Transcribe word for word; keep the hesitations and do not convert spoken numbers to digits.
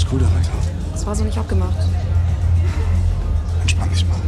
gut, Alexa. Das war so nicht abgemacht. Entspann dich mal.